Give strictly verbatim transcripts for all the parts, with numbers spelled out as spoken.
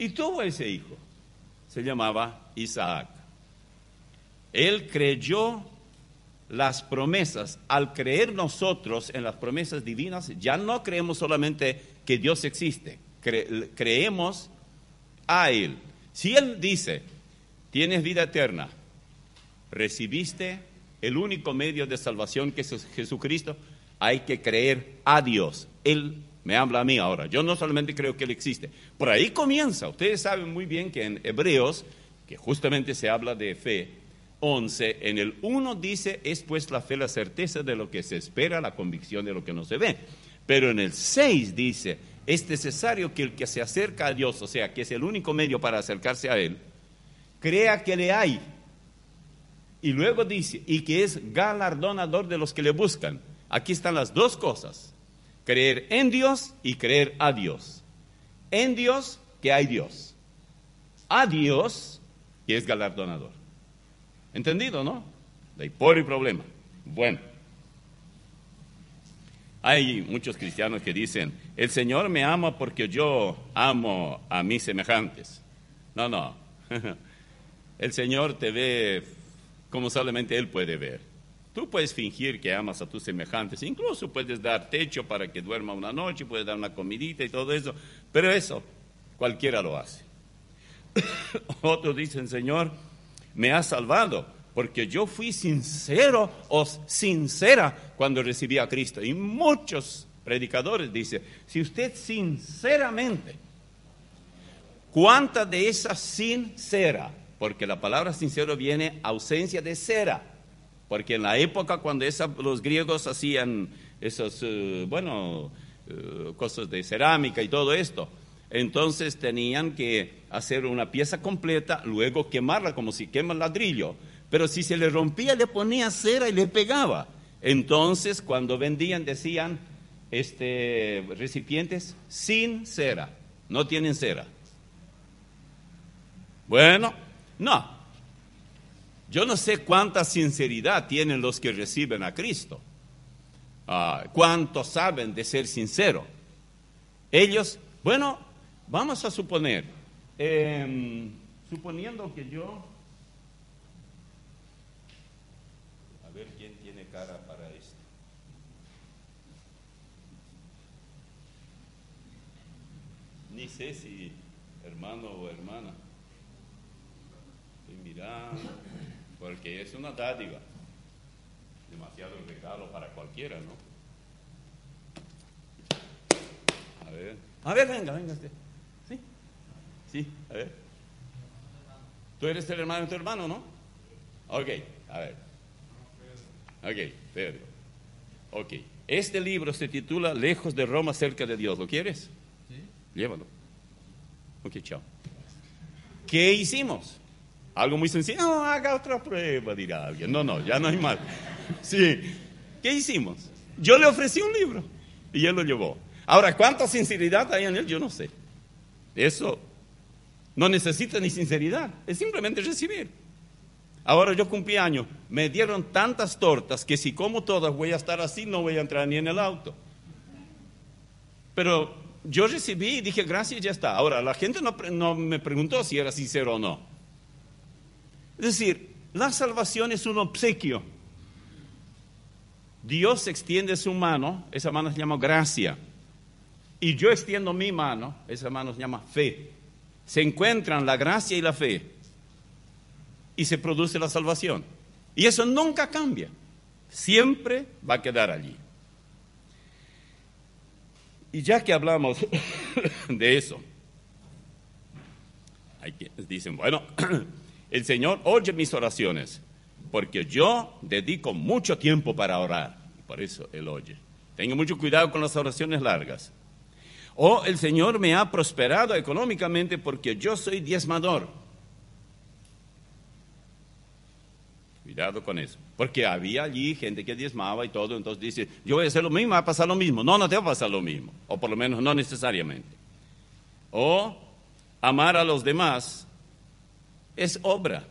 Y tuvo ese hijo, se llamaba Isaac. Él creyó las promesas. Al creer nosotros en las promesas divinas, ya no creemos solamente que Dios existe, cre- creemos a Él. Si Él dice, tienes vida eterna, recibiste el único medio de salvación que es Jesucristo, hay que creer a Dios. Él me habla a mí ahora. Yo no solamente creo que Él existe. Por ahí comienza. Ustedes saben muy bien que en Hebreos, que justamente se habla de fe, once, en el uno dice, es pues la fe la certeza de lo que se espera, la convicción de lo que no se ve. Pero en el seis dice, es necesario que el que se acerca a Dios, o sea, que es el único medio para acercarse a Él, crea que le hay. Y luego dice, y que es galardonador de los que le buscan. Aquí están las dos cosas, creer en Dios y creer a Dios. En Dios, que hay Dios. A Dios, que es galardonador. ¿Entendido, no? De ahí por el problema. Bueno, hay muchos cristianos que dicen, el Señor me ama porque yo amo a mis semejantes. No, no. El Señor te ve como solamente Él puede ver. Tú puedes fingir que amas a tus semejantes, incluso puedes dar techo para que duerma una noche, puedes dar una comidita y todo eso, pero eso cualquiera lo hace. Otros dicen, Señor, me has salvado porque yo fui sincero o sincera cuando recibí a Cristo. Y muchos predicadores dicen, si usted sinceramente, ¿cuánta de esa sincera? Porque la palabra sincero viene ausencia de cera. Porque en la época cuando esa, los griegos hacían esas, uh, bueno, uh, cosas de cerámica y todo esto, entonces tenían que hacer una pieza completa, luego quemarla como si quema el ladrillo. Pero si se le rompía, le ponía cera y le pegaba. Entonces, cuando vendían, decían, este, recipientes sin cera, no tienen cera. Bueno, no. Yo no sé cuánta sinceridad tienen los que reciben a Cristo. Uh, ¿Cuántos saben de ser sincero? Ellos, bueno, vamos a suponer, eh, suponiendo que yo, a ver quién tiene cara para esto. Ni sé si hermano o hermana. Estoy mirando. Porque es una dádiva, demasiado regalo para cualquiera, ¿no? A ver, a ver, venga, venga usted. Sí, sí, a ver. Tú eres el hermano de tu hermano, ¿no? Ok, a ver. Ok, Pedro. Ok, este libro se titula Lejos de Roma, cerca de Dios. ¿Lo quieres? Sí. Llévalo. Ok, chao. ¿Qué hicimos? Algo muy sencillo, no, haga otra prueba, dirá alguien. No, no, ya no hay más. Sí, ¿qué hicimos? Yo le ofrecí un libro y él lo llevó. Ahora, ¿cuánta sinceridad hay en él? Yo no sé. Eso no necesita ni sinceridad, es simplemente recibir. Ahora yo cumplí años, me dieron tantas tortas que si como todas voy a estar así, no voy a entrar ni en el auto. Pero yo recibí y dije gracias y ya está. Ahora, la gente no, no me preguntó si era sincero o no. Es decir, la salvación es un obsequio. Dios extiende su mano, esa mano se llama gracia. Y yo extiendo mi mano, esa mano se llama fe. Se encuentran la gracia y la fe. Y se produce la salvación. Y eso nunca cambia. Siempre va a quedar allí. Y ya que hablamos de eso, hay quienes dicen, bueno, el Señor oye mis oraciones, porque yo dedico mucho tiempo para orar. Por eso Él oye. Tengo mucho cuidado con las oraciones largas. O el Señor me ha prosperado económicamente porque yo soy diezmador. Cuidado con eso. Porque había allí gente que diezmaba y todo, entonces dice, yo voy a hacer lo mismo, va a pasar lo mismo. No, no te va a pasar lo mismo. O por lo menos no necesariamente. O amar a los demás es obra.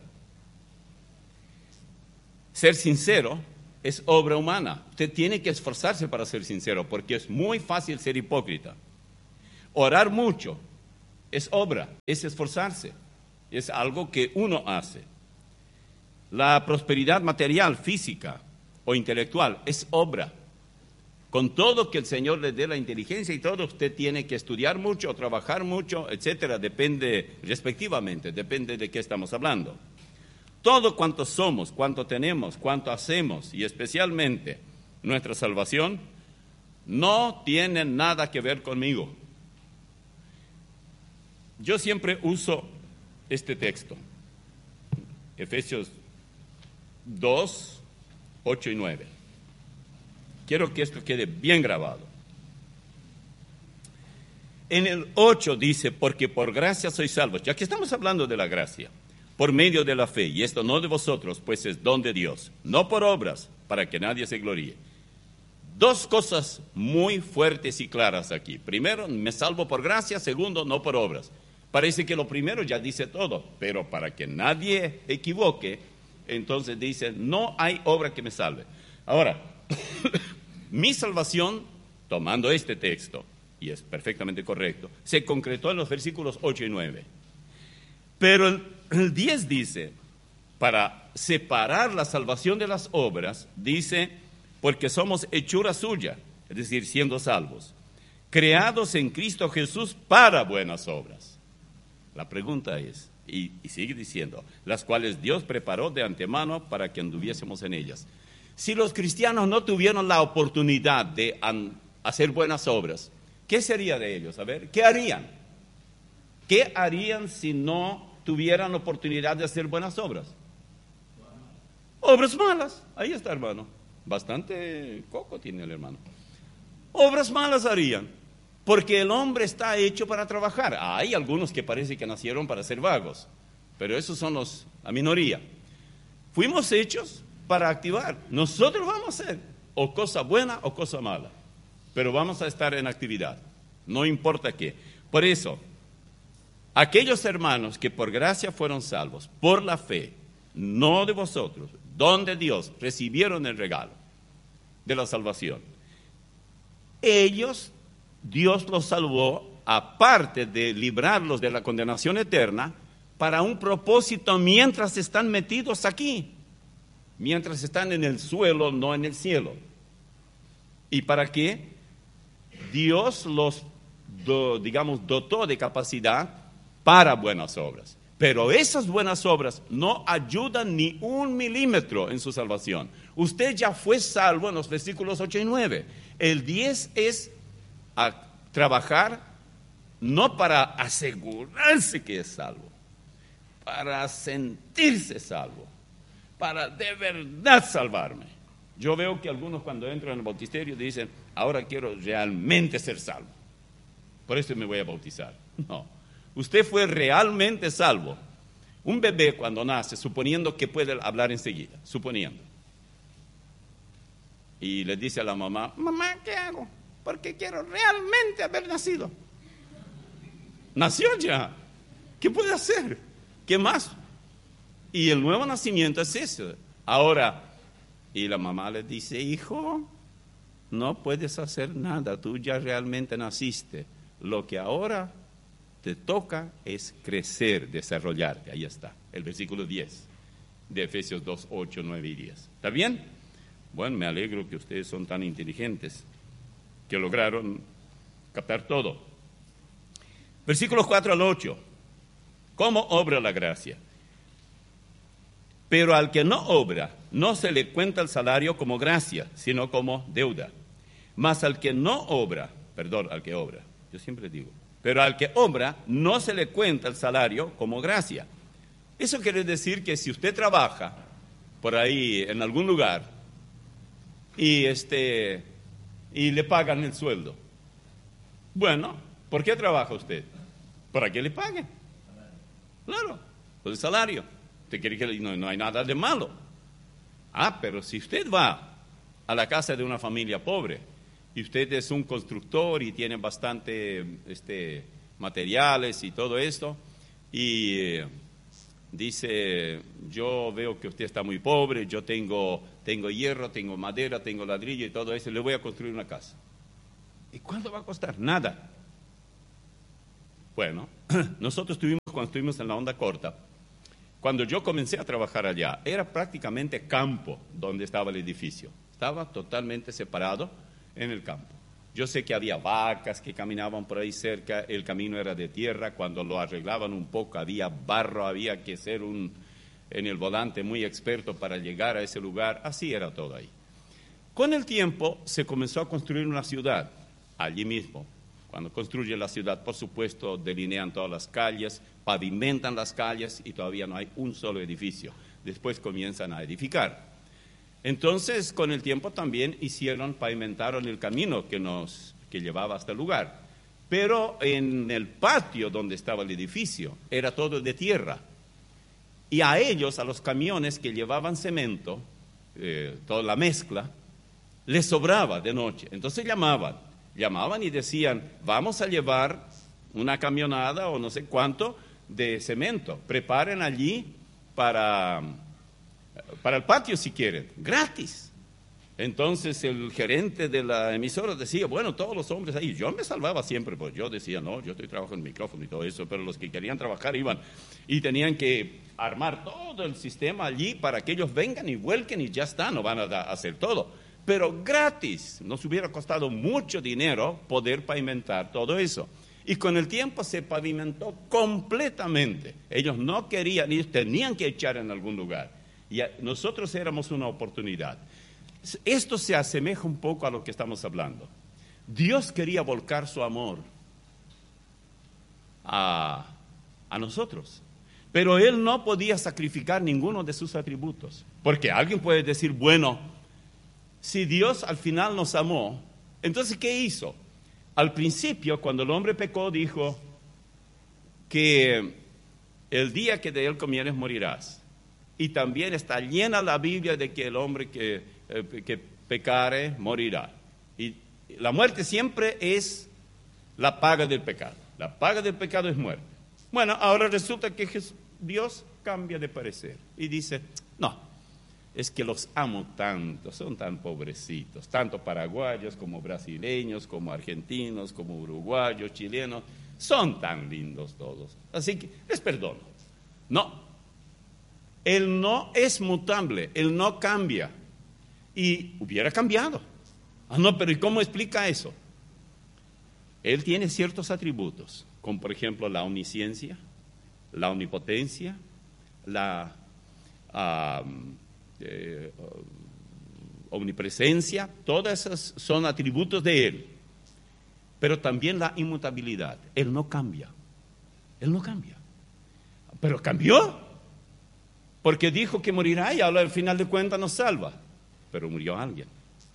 Ser sincero es obra humana. Usted tiene que esforzarse para ser sincero, porque es muy fácil ser hipócrita. Orar mucho es obra, es esforzarse, es algo que uno hace. La prosperidad material, física o intelectual es obra. Con todo que el Señor le dé la inteligencia y todo, usted tiene que estudiar mucho, trabajar mucho, etcétera, depende, respectivamente, depende de qué estamos hablando. Todo cuanto somos, cuanto tenemos, cuanto hacemos, y especialmente nuestra salvación, no tiene nada que ver conmigo. Yo siempre uso este texto, Efesios dos, ocho y nueve. Quiero que esto quede bien grabado. En el ocho dice, porque por gracia sois salvos, ya que estamos hablando de la gracia, por medio de la fe, y esto no de vosotros, pues es don de Dios, no por obras, para que nadie se gloríe. Dos cosas muy fuertes y claras aquí. Primero, me salvo por gracia. Segundo, no por obras. Parece que lo primero ya dice todo, pero para que nadie equivoque, entonces dice, no hay obra que me salve. Ahora, mi salvación, tomando este texto, y es perfectamente correcto, se concretó en los versículos ocho y nueve. Pero el, el diez dice, para separar la salvación de las obras, dice, porque somos hechura suya, es decir, siendo salvos, creados en Cristo Jesús para buenas obras. La pregunta es, y, y sigue diciendo, las cuales Dios preparó de antemano para que anduviésemos en ellas. Si los cristianos no tuvieron la oportunidad de an, hacer buenas obras, ¿qué sería de ellos? A ver, ¿qué harían? ¿Qué harían si no tuvieran oportunidad de hacer buenas obras? Obras malas. Ahí está, hermano. Bastante coco tiene el hermano. Obras malas harían, porque el hombre está hecho para trabajar. Hay algunos que parece que nacieron para ser vagos, pero esos son los, la minoría. Fuimos hechos para activar. Nosotros vamos a hacer o cosa buena o cosa mala, pero vamos a estar en actividad, no importa qué. Por eso, aquellos hermanos que por gracia fueron salvos, por la fe, no de vosotros, don de Dios, recibieron el regalo de la salvación. Ellos, Dios los salvó, aparte de librarlos de la condenación eterna, para un propósito mientras están metidos aquí, mientras están en el suelo, no en el cielo. ¿Y para qué? Dios los, do, digamos, dotó de capacidad para buenas obras. Pero esas buenas obras no ayudan ni un milímetro en su salvación. Usted ya fue salvo en los versículos ocho y nueve. El diez es a trabajar no para asegurarse que es salvo, para sentirse salvo, para de verdad salvarme. Yo veo que algunos cuando entran al bautisterio dicen, ahora quiero realmente ser salvo, por eso me voy a bautizar. No, usted fue realmente salvo. Un bebé cuando nace, suponiendo que puede hablar enseguida, suponiendo, y le dice a la mamá, mamá, ¿qué hago? Porque quiero realmente haber nacido. Nació ya, ¿qué puede hacer? ¿Qué más? Y el nuevo nacimiento es eso. Ahora, y la mamá le dice, hijo, no puedes hacer nada, tú ya realmente naciste. Lo que ahora te toca es crecer, desarrollarte. Ahí está, el versículo diez de Efesios dos, ocho, nueve y diez. ¿Está bien? Bueno, me alegro que ustedes son tan inteligentes, que lograron captar todo. Versículos cuatro al ocho. ¿Cómo obra la gracia? Pero al que no obra, no se le cuenta el salario como gracia, sino como deuda. Mas al que no obra, perdón, al que obra, yo siempre digo, pero al que obra, no se le cuenta el salario como gracia. Eso quiere decir que si usted trabaja por ahí en algún lugar y, este, y le pagan el sueldo, bueno, ¿por qué trabaja usted? ¿Para que le paguen? Claro, por el salario. Usted quiere que no, no hay nada de malo. Ah, pero si usted va a la casa de una familia pobre y usted es un constructor y tiene bastante este, materiales y todo esto, y eh, dice, yo veo que usted está muy pobre, yo tengo, tengo hierro, tengo madera, tengo ladrillo y todo eso, le voy a construir una casa. ¿Y cuánto va a costar? Nada. Bueno, nosotros tuvimos, cuando estuvimos en la onda corta, cuando yo comencé a trabajar allá, era prácticamente campo donde estaba el edificio. Estaba totalmente separado en el campo. Yo sé que había vacas que caminaban por ahí cerca, el camino era de tierra, cuando lo arreglaban un poco había barro, había que ser un, en el volante muy experto para llegar a ese lugar, así era todo ahí. Con el tiempo se comenzó a construir una ciudad, allí mismo. Cuando construyen la ciudad, por supuesto, delinean todas las calles, pavimentan las calles y todavía no hay un solo edificio. Después comienzan a edificar. Entonces, con el tiempo también hicieron, pavimentaron el camino que nos que llevaba hasta el lugar. Pero en el patio donde estaba el edificio era todo de tierra. Y a ellos, a los camiones que llevaban cemento, eh, toda la mezcla, les sobraba de noche. Entonces llamaban, llamaban y decían, vamos a llevar una camionada o no sé cuánto de cemento. Preparen allí para... para el patio si quieren, gratis. Entonces el gerente de la emisora decía, bueno, todos los hombres ahí, yo me salvaba siempre, pues yo decía, no, yo estoy trabajando en micrófono y todo eso, pero los que querían trabajar iban y tenían que armar todo el sistema allí para que ellos vengan y vuelquen y ya está, no van a da- hacer todo. Pero gratis, nos hubiera costado mucho dinero poder pavimentar todo eso. Y con el tiempo se pavimentó completamente. Ellos no querían, ellos tenían que echar en algún lugar. Y nosotros éramos una oportunidad. Esto se asemeja un poco a lo que estamos hablando. Dios quería volcar su amor a, a nosotros, pero Él no podía sacrificar ninguno de sus atributos. Porque alguien puede decir, bueno, si Dios al final nos amó, entonces ¿qué hizo? Al principio, cuando el hombre pecó, dijo que el día que de él comieres morirás. Y también está llena la Biblia de que el hombre que, eh, que pecare morirá. Y la muerte siempre es la paga del pecado. La paga del pecado es muerte. Bueno, ahora resulta que Jesús, Dios cambia de parecer y dice, no, es que los amo tanto, son tan pobrecitos, tanto paraguayos como brasileños, como argentinos, como uruguayos, chilenos, son tan lindos todos. Así que les perdono. No. Él no es mutable, Él no cambia. Y hubiera cambiado. Ah, no, pero ¿y cómo explica eso? Él tiene ciertos atributos, como por ejemplo la omnisciencia, la omnipotencia, la uh, eh, uh, omnipresencia, todas esas son atributos de Él. Pero también la inmutabilidad. Él no cambia. Él no cambia. Pero cambió. Porque dijo que morirá y al final de cuentas nos salva. Pero murió alguien.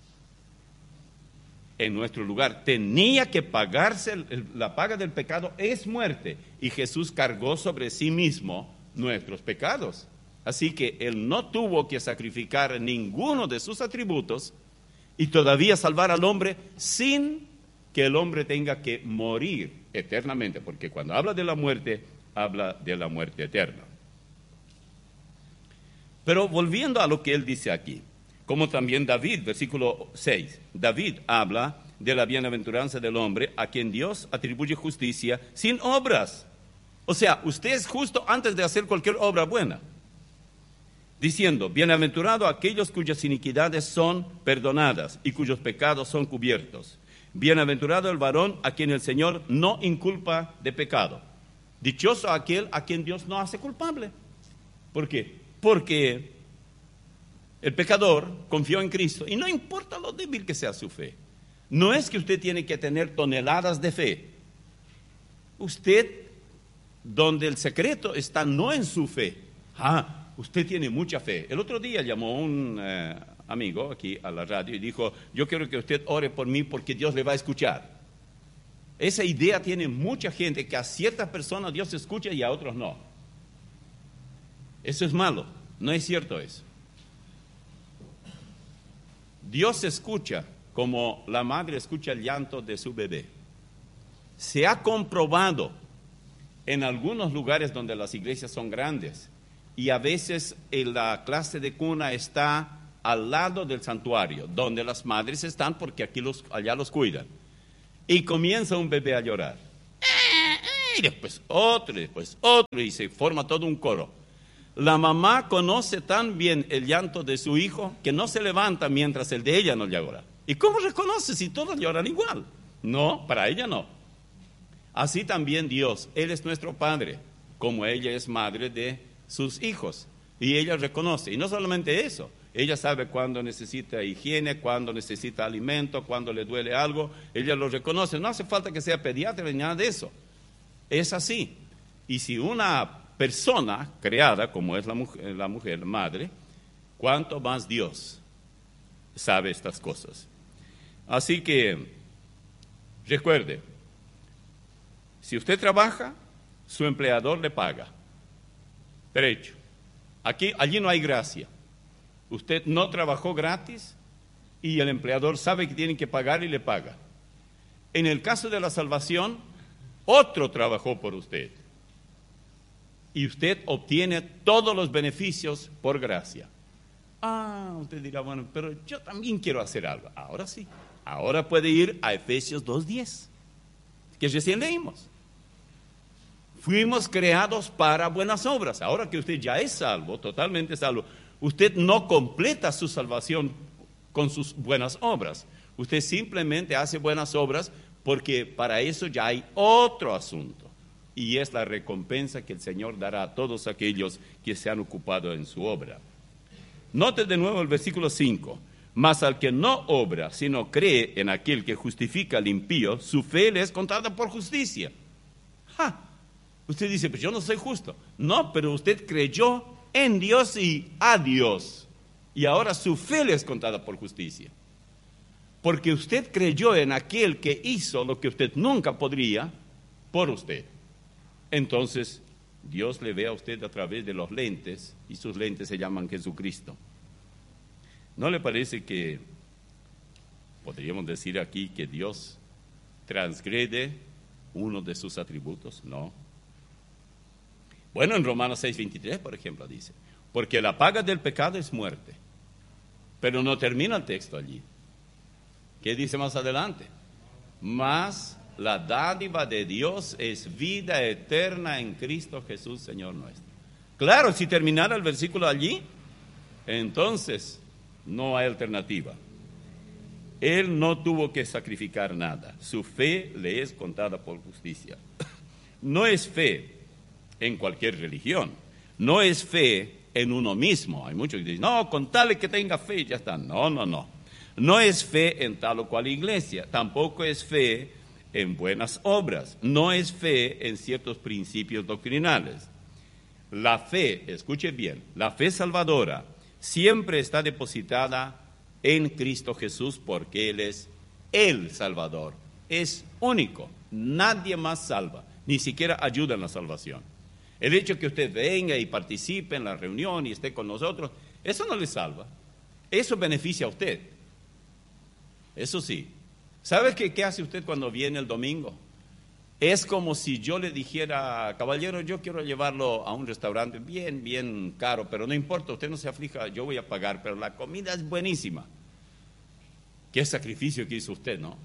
En nuestro lugar. Tenía que pagarse, el, la paga del pecado es muerte. Y Jesús cargó sobre sí mismo nuestros pecados. Así que Él no tuvo que sacrificar ninguno de sus atributos y todavía salvar al hombre sin que el hombre tenga que morir eternamente. Porque cuando habla de la muerte, habla de la muerte eterna. Pero volviendo a lo que él dice aquí, como también David, versículo seis, David habla de la bienaventuranza del hombre a quien Dios atribuye justicia sin obras. O sea, usted es justo antes de hacer cualquier obra buena. Diciendo, bienaventurado aquellos cuyas iniquidades son perdonadas y cuyos pecados son cubiertos. Bienaventurado el varón a quien el Señor no inculpa de pecado. Dichoso aquel a quien Dios no hace culpable. ¿Por qué? Porque el pecador confió en Cristo y no importa lo débil que sea su fe. No es que usted tiene que tener toneladas de fe. Usted, donde el secreto está no en su fe. Ah, usted tiene mucha fe. El otro día llamó un eh, amigo aquí a la radio y dijo, yo quiero que usted ore por mí porque Dios le va a escuchar. Esa idea tiene mucha gente, que a ciertas personas Dios escucha y a otros no. Eso es malo, no es cierto eso. Dios escucha como la madre escucha el llanto de su bebé. Se ha comprobado en algunos lugares donde las iglesias son grandes y a veces en la clase de cuna está al lado del santuario, donde las madres están porque aquí los, allá los cuidan. Y comienza un bebé a llorar. y después otro, y después otro, y se forma todo un coro. La mamá conoce tan bien el llanto de su hijo que no se levanta mientras el de ella no llora. ¿Y cómo reconoce si todos lloran igual? No, para ella no. Así también Dios, Él es nuestro Padre, como ella es madre de sus hijos. Y ella reconoce, y no solamente eso, ella sabe cuándo necesita higiene, cuándo necesita alimento, cuándo le duele algo, ella lo reconoce. No hace falta que sea pediatra ni nada de eso. Es así. Y si una persona creada, como es la mujer, la mujer madre, cuánto más Dios sabe estas cosas. Así que, recuerde, si usted trabaja, su empleador le paga. Derecho. Aquí, allí no hay gracia. Usted no trabajó gratis y el empleador sabe que tiene que pagar y le paga. En el caso de la salvación, otro trabajó por usted. Y usted obtiene todos los beneficios por gracia. Ah, usted dirá, bueno, pero yo también quiero hacer algo. Ahora sí. Ahora puede ir a Efesios dos diez, que recién leímos. Fuimos creados para buenas obras. Ahora que usted ya es salvo, totalmente salvo, usted no completa su salvación con sus buenas obras. Usted simplemente hace buenas obras porque para eso ya hay otro asunto. Y es la recompensa que el Señor dará a todos aquellos que se han ocupado en su obra. Note de nuevo el versículo cinco. Mas al que no obra, sino cree en aquel que justifica al impío, su fe le es contada por justicia. ¡Ja! Usted dice, pues yo no soy justo. No, pero usted creyó en Dios y a Dios. Y ahora su fe le es contada por justicia. Porque usted creyó en aquel que hizo lo que usted nunca podría por usted. Entonces, Dios le ve a usted a través de los lentes, y sus lentes se llaman Jesucristo. ¿No le parece que podríamos decir aquí que Dios transgrede uno de sus atributos? No. Bueno, en Romanos seis veintitrés, por ejemplo, dice, porque la paga del pecado es muerte. Pero no termina el texto allí. ¿Qué dice más adelante? Mas la dádiva de Dios es vida eterna en Cristo Jesús, Señor nuestro. Claro, si terminara el versículo allí, entonces no hay alternativa. Él no tuvo que sacrificar nada. Su fe le es contada por justicia. No es fe en cualquier religión. No es fe en uno mismo. Hay muchos que dicen, no, con tal que tenga fe ya está. No, no, no. No es fe en tal o cual iglesia. Tampoco es fe en buenas obras. No es fe en ciertos principios doctrinales. La fe, escuche bien, la fe salvadora siempre está depositada en Cristo Jesús porque Él es el Salvador. Es único. Nadie más salva. Ni siquiera ayuda en la salvación. El hecho que usted venga y participe en la reunión y esté con nosotros, eso no le salva. Eso beneficia a usted. Eso sí. ¿Sabe qué, qué hace usted cuando viene el domingo? Es como si yo le dijera, caballero, yo quiero llevarlo a un restaurante bien, bien caro, pero no importa, usted no se aflija, yo voy a pagar, pero la comida es buenísima. ¿Qué sacrificio que hizo usted, no?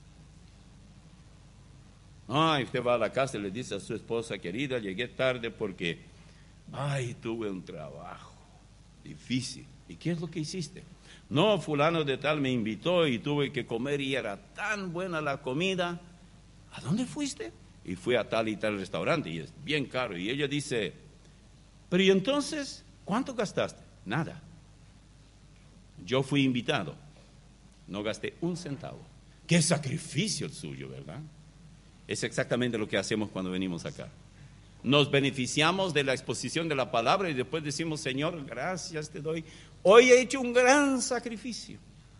Ay, usted va a la casa y le dice a su esposa, querida, llegué tarde porque, ay, tuve un trabajo difícil. ¿Y qué es lo que hiciste? No, fulano de tal me invitó y tuve que comer y era tan buena la comida. ¿A dónde fuiste? Y fui a tal y tal restaurante y es bien caro. Y ella dice, pero ¿y entonces cuánto gastaste? Nada. Yo fui invitado, no gasté un centavo. Qué sacrificio el suyo, ¿verdad? Es exactamente lo que hacemos cuando venimos acá. Nos beneficiamos de la exposición de la palabra y después decimos, Señor, gracias te doy. Hoy he hecho un gran sacrificio.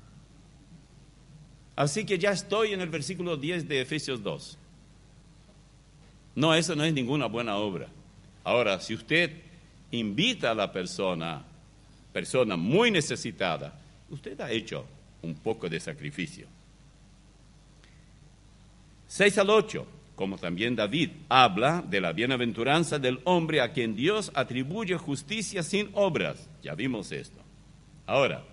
Así que ya estoy en el versículo diez de Efesios dos. No, eso no es ninguna buena obra. Ahora, si usted invita a la persona, persona muy necesitada, usted ha hecho un poco de sacrificio. seis al ocho, como también David habla de la bienaventuranza del hombre a quien Dios atribuye justicia sin obras. Ya vimos esto. Ahora,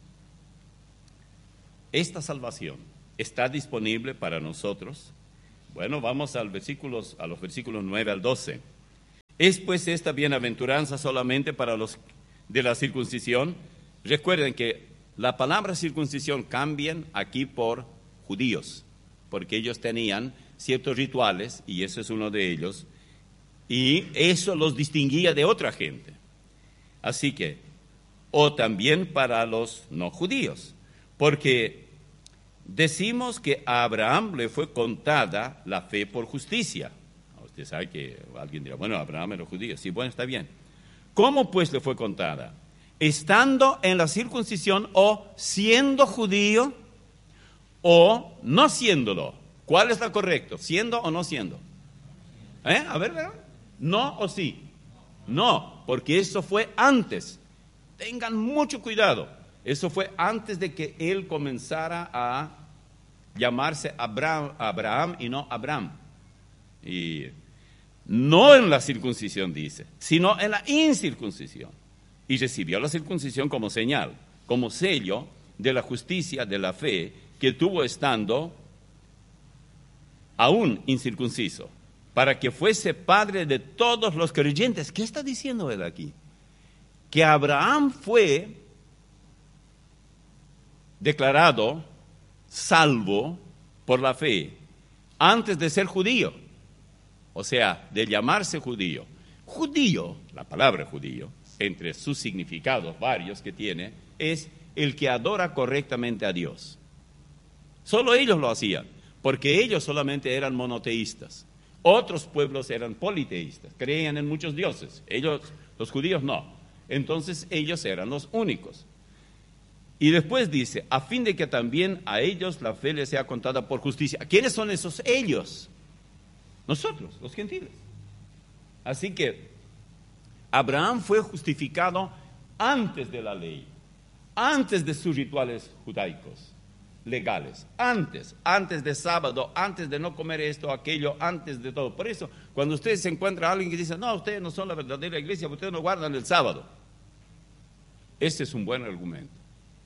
esta salvación está disponible para nosotros Bueno, vamos al versículos, a los versículos nueve al doce. ¿Es pues esta bienaventuranza solamente para los de la circuncisión? Recuerden que la palabra circuncisión cambian aquí por judíos, porque ellos tenían ciertos rituales, y eso es uno de ellos, y eso los distinguía de otra gente. Así que, o también para los no judíos, porque decimos que a Abraham le fue contada la fe por justicia. Usted sabe que alguien dirá, bueno, Abraham era judío. Sí, bueno, está bien. ¿Cómo pues le fue contada? ¿Estando en la circuncisión o siendo judío o no siéndolo? ¿Cuál es lo correcto? ¿Siendo o no siendo? ¿Eh? A ver, ¿verdad? ¿No o sí? No, porque eso fue antes. Tengan mucho cuidado. Eso fue antes de que él comenzara a llamarse Abraham, Abraham y no Abraham. Y no en la circuncisión dice, sino en la incircuncisión. Y recibió la circuncisión como señal, como sello de la justicia, de la fe, que tuvo estando aún incircunciso, para que fuese padre de todos los creyentes. ¿Qué está diciendo él aquí? Que Abraham fue declarado salvo por la fe antes de ser judío, o sea, de llamarse judío. Judío, la palabra judío, entre sus significados varios que tiene, es el que adora correctamente a Dios. Solo ellos lo hacían, porque ellos solamente eran monoteístas. Otros pueblos eran politeístas, creían en muchos dioses. Ellos, los judíos, no. Entonces ellos eran los únicos. Y después dice, a fin de que también a ellos la fe les sea contada por justicia. ¿Quiénes son esos ellos? Nosotros, los gentiles. Así que Abraham fue justificado antes de la ley, antes de sus rituales judaicos, legales, antes, antes de sábado, antes de no comer esto o aquello, antes de todo. Por eso, cuando ustedes se encuentran a alguien que dice, no, ustedes no son la verdadera iglesia, ustedes no guardan el sábado. Este es un buen argumento.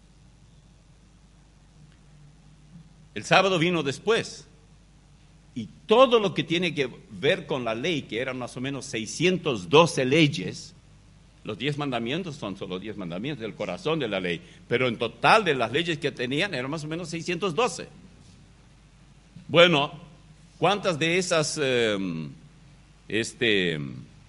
El sábado vino después. Y todo lo que tiene que ver con la ley, que eran más o menos seiscientas doce leyes, los diez mandamientos son solo diez mandamientos del corazón de la ley, pero en total de las leyes que tenían eran más o menos seiscientas doce. Bueno, ¿cuántas de esas eh, este,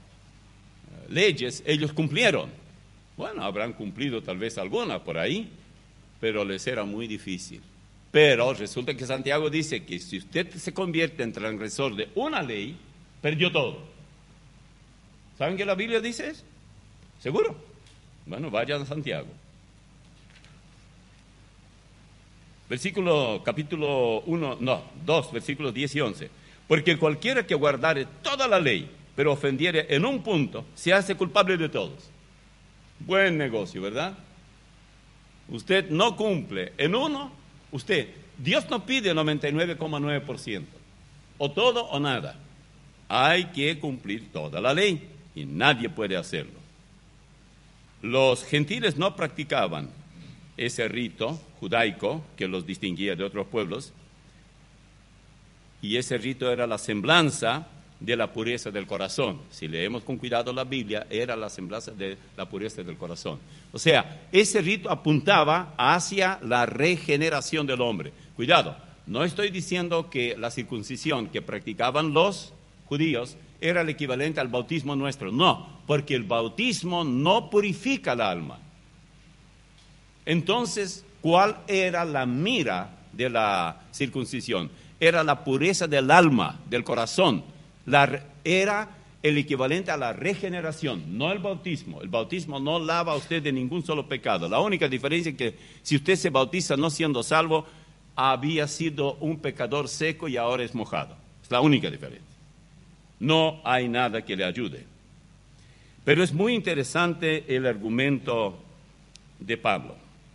leyes ellos cumplieron? Bueno, habrán cumplido tal vez alguna por ahí, pero les era muy difícil. Pero resulta que Santiago dice que si usted se convierte en transgresor de una ley, perdió todo. ¿Saben qué la Biblia dice eso? ¿Seguro? Bueno, vayan a Santiago. Versículo, capítulo uno, no, dos, versículos diez y once. Porque cualquiera que guardare toda la ley, pero ofendiere en un punto, se hace culpable de todos. Buen negocio, ¿verdad? Usted no cumple en uno. Usted, Dios no pide el noventa y nueve coma nueve por ciento, o todo o nada. Hay que cumplir toda la ley y nadie puede hacerlo. Los gentiles no practicaban ese rito judaico que los distinguía de otros pueblos, y ese rito era la semblanza de la pureza del corazón. Si leemos con cuidado la Biblia, era la semblanza de la pureza del corazón. O sea, ese rito apuntaba hacia la regeneración del hombre. Cuidado, no estoy diciendo que la circuncisión que practicaban los judíos era el equivalente al bautismo nuestro. No, porque el bautismo no purifica el alma. Entonces, ¿cuál era la mira de la circuncisión? Era la pureza del alma, del corazón. La, era el equivalente a la regeneración, no el bautismo. El bautismo no lava a usted de ningún solo pecado. La única diferencia es que si usted se bautiza no siendo salvo, había sido un pecador seco y ahora es mojado. Es la única diferencia. No hay nada que le ayude. Pero es muy interesante el argumento de Pablo.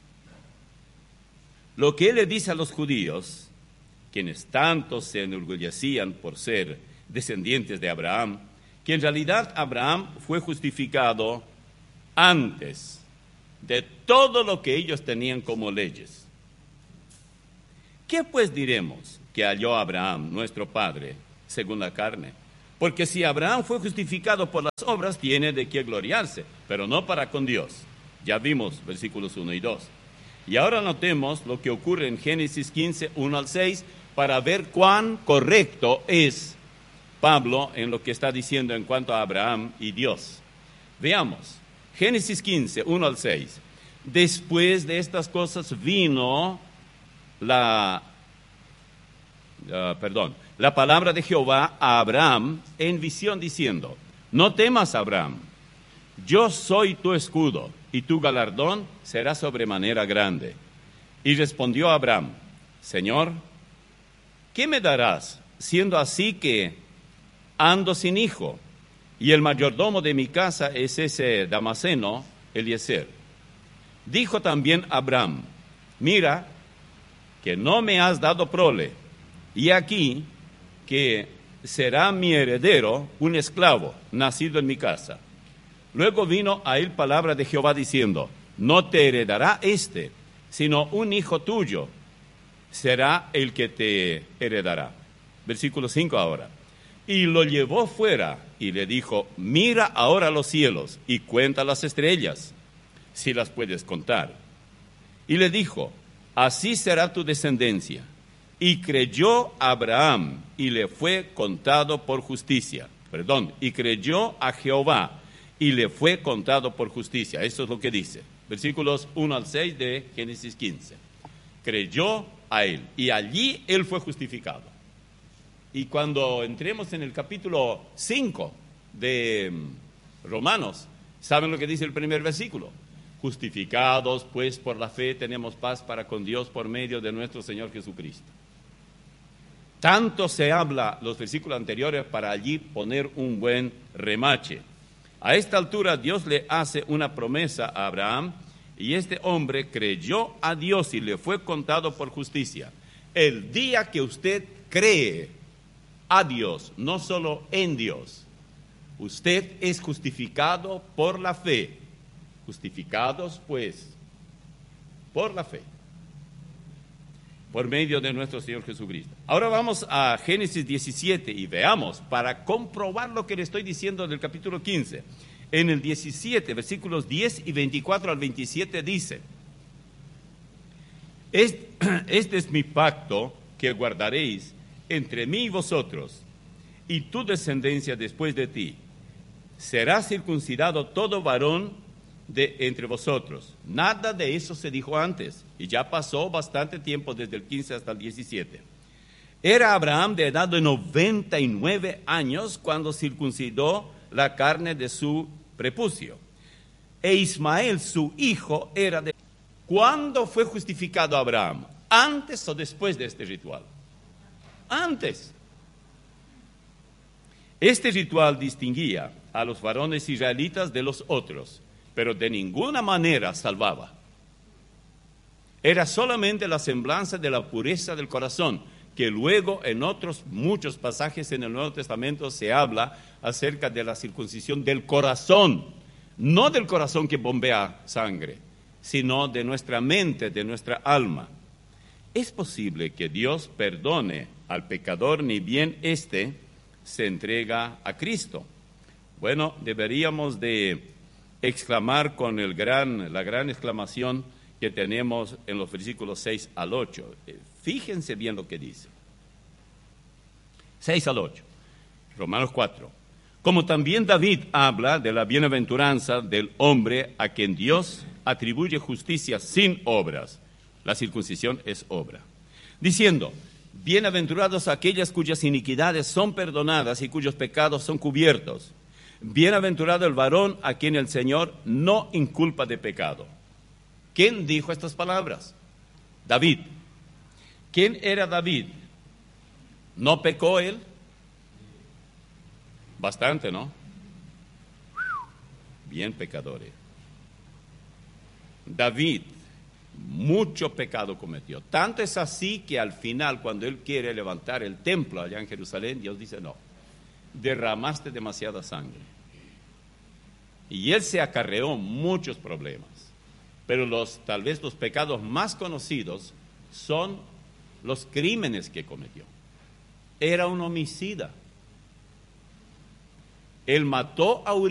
Lo que él le dice a los judíos, quienes tanto se enorgullecían por ser descendientes de Abraham, que en realidad Abraham fue justificado antes de todo lo que ellos tenían como leyes. ¿Qué pues diremos? que halló Abraham, nuestro padre, según la carne. Porque si Abraham fue justificado por las obras, tiene de qué gloriarse, pero no para con Dios. Ya vimos versículos uno y dos. Y ahora notemos lo que ocurre en Génesis quince, uno al seis, para ver cuán correcto es Pablo en lo que está diciendo en cuanto a Abraham y Dios. Veamos, Génesis quince, uno al seis. Después de estas cosas vino la, uh, perdón, la palabra de Jehová a Abraham en visión diciendo, no temas, Abraham, yo soy tu escudo y tu galardón será sobremanera grande. Y respondió Abraham, Señor, ¿qué me darás, siendo así que ando sin hijo, y el mayordomo de mi casa es ese Damaseno, Eliezer? Dijo también Abraham, mira, que no me has dado prole, y aquí que será mi heredero un esclavo, nacido en mi casa. Luego vino a él palabra de Jehová diciendo, no te heredará este, sino un hijo tuyo será el que te heredará. Versículo cinco ahora. Y lo llevó fuera y le dijo, mira ahora los cielos y cuenta las estrellas, si las puedes contar. Y le dijo, así será tu descendencia. Y creyó Abraham y le fue contado por justicia. Perdón, y creyó a Jehová y le fue contado por justicia. Eso es lo que dice. Versículos uno al seis de Génesis quince. Creyó a él y allí él fue justificado. Y cuando entremos en el capítulo cinco de Romanos, ¿saben lo que dice el primer versículo? Justificados pues por la fe tenemos paz para con Dios por medio de nuestro Señor Jesucristo. Tanto se habla los versículos anteriores para allí poner un buen remache. A esta altura Dios le hace una promesa a Abraham y este hombre creyó a Dios y le fue contado por justicia. El día que usted cree a Dios, no solo en Dios, usted es justificado por la fe. Justificados pues por la fe, por medio de nuestro Señor Jesucristo. Ahora vamos a Génesis diecisiete y veamos, para comprobar lo que le estoy diciendo del capítulo quince. En el diecisiete, versículos diez y veinticuatro al veintisiete dice, este, este es mi pacto que guardaréis entre mí y vosotros, y tu descendencia después de ti. Será circuncidado todo varón de entre vosotros. Nada de eso se dijo antes, y ya pasó bastante tiempo desde el quince hasta el diecisiete. Era Abraham de edad de noventa y nueve años cuando circuncidó la carne de su prepucio. E Ismael, su hijo, era de... ¿Cuándo fue justificado Abraham? ¿Antes o después de este ritual? Antes. Este ritual distinguía a los varones israelitas de los otros, pero de ninguna manera salvaba. Era solamente la semblanza de la pureza del corazón, que luego en otros muchos pasajes en el Nuevo Testamento se habla acerca de la circuncisión del corazón, no del corazón que bombea sangre, sino de nuestra mente, de nuestra alma. ¿Es posible que Dios perdone al pecador ni bien éste se entrega a Cristo? Bueno, deberíamos de exclamar con el gran, la gran exclamación que tenemos en los versículos seis al ocho. Fíjense bien lo que dice. seis al ocho. Romanos cuatro. Como también David habla de la bienaventuranza del hombre a quien Dios atribuye justicia sin obras. La circuncisión es obra. Diciendo, bienaventurados aquellas cuyas iniquidades son perdonadas y cuyos pecados son cubiertos. Bienaventurado el varón a quien el Señor no inculpa de pecado. ¿Quién dijo estas palabras? David. ¿Quién era David? ¿No pecó él? Bastante, ¿no? Bien pecadores. David, mucho pecado cometió. Tanto es así que al final, cuando él quiere levantar el templo allá en Jerusalén, Dios dice, no, derramaste demasiada sangre. Y él se acarreó muchos problemas. Pero los, tal vez los pecados más conocidos son los crímenes que cometió. Era un homicida. Él mató a Urías